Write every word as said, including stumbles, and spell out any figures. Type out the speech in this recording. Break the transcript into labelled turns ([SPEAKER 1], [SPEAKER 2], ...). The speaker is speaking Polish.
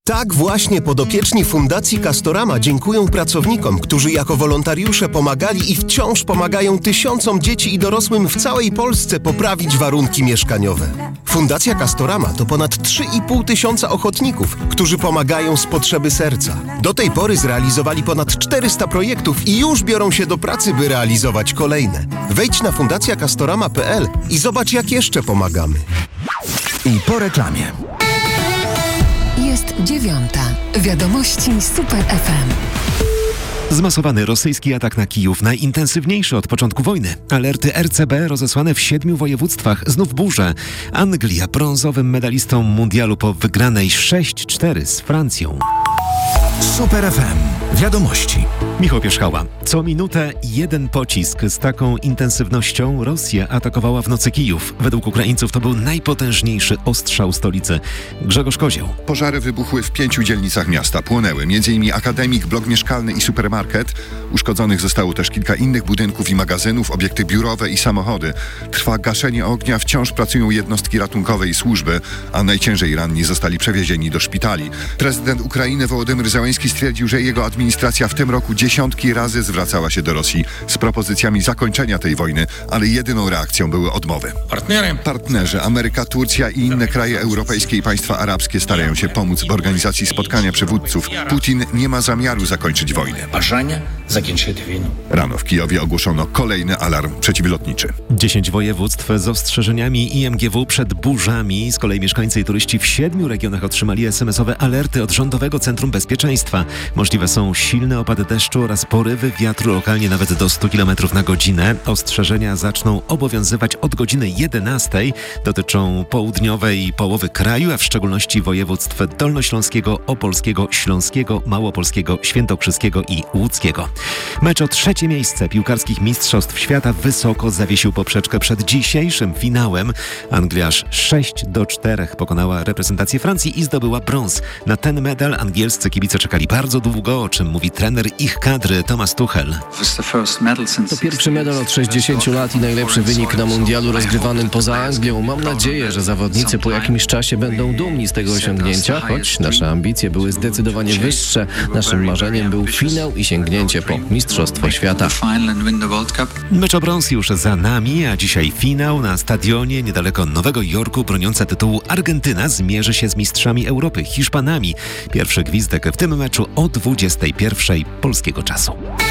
[SPEAKER 1] Tak właśnie podopieczni Fundacji Castorama dziękują pracownikom, którzy jako wolontariusze pomagali i wciąż pomagają tysiącom dzieci i dorosłym w całej Polsce poprawić warunki mieszkaniowe. Fundacja Castorama to ponad trzy i pół tysiąca ochotników, którzy pomagają z potrzeby serca. Do tej pory zrealizowali ponad czterysta projektów i już biorą się do pracy, by realizować kolejne. Wejdź na fundacja castorama kropka p l i zobacz, jak jeszcze pomagamy.
[SPEAKER 2] I po reklamie.
[SPEAKER 3] Jest dziewiąta. Wiadomości Super F M.
[SPEAKER 4] Zmasowany rosyjski atak na Kijów, najintensywniejszy od początku wojny. Alerty R C B rozesłane w siedmiu województwach. Znów burze. Anglia brązowym medalistą mundialu po wygranej sześć cztery z Francją.
[SPEAKER 2] Super F M. Wiadomości.
[SPEAKER 4] Michał Pierzchała. Co minutę jeden pocisk. Z taką intensywnością Rosja atakowała w nocy Kijów. Według Ukraińców to był najpotężniejszy ostrzał stolicy. Grzegorz Kozieł.
[SPEAKER 5] Pożary wybuchły w pięciu dzielnicach miasta. Płonęły m.in. akademik, blok mieszkalny i supermarket. Uszkodzonych zostało też kilka innych budynków i magazynów, obiekty biurowe i samochody. Trwa gaszenie ognia, wciąż pracują jednostki ratunkowe i służby, a najciężej ranni zostali przewiezieni do szpitali. Prezydent Ukrainy Wołodymyr Zełenski stwierdził, że jego administracja w tym roku dziesiątki razy zwracała się do Rosji z propozycjami zakończenia tej wojny, ale jedyną reakcją były odmowy. Partnerzy Ameryka, Turcja i inne kraje europejskie i państwa arabskie starają się pomóc w organizacji spotkania przywódców. Putin nie ma zamiaru zakończyć wojny. Rano w Kijowie ogłoszono kolejny alarm przeciwlotniczy.
[SPEAKER 4] Dziesięć województw z ostrzeżeniami I M G W przed burzami. Z kolei mieszkańcy i turyści w siedmiu regionach otrzymali es em esowe alerty od Rządowego Centrum Bezpieczeństwa. Możliwe są silne opady deszczu oraz porywy wiatru, lokalnie nawet do stu kilometrów na godzinę. Ostrzeżenia zaczną obowiązywać od godziny jedenastej. Dotyczą południowej połowy kraju, a w szczególności województw dolnośląskiego, opolskiego, śląskiego, małopolskiego, świętokrzyskiego i łódzkiego. Mecz o trzecie miejsce piłkarskich mistrzostw świata wysoko zawiesił poprzeczkę przed dzisiejszym finałem. Anglia aż sześć do czterech pokonała reprezentację Francji i zdobyła brąz. Na ten medal angielscy kibice czekali bardzo długo, o czym mówi trener ich kadry Thomas Tuchel.
[SPEAKER 6] To pierwszy medal od sześćdziesięciu lat i najlepszy wynik na mundialu rozgrywanym poza Anglią. Mam nadzieję, że zawodnicy po jakimś czasie będą dumni z tego osiągnięcia, choć nasze ambicje były zdecydowanie wyższe. Naszym marzeniem był finał i sięgnięcie po Mistrzostwo Świata.
[SPEAKER 4] Mecz o brąz już za nami, a dzisiaj finał na stadionie niedaleko Nowego Jorku. Broniąca tytułu Argentyna zmierzy się z mistrzami Europy, Hiszpanami. Pierwszy gwizdek w tym meczu o dwudziestej pierwszej polskiego czasu.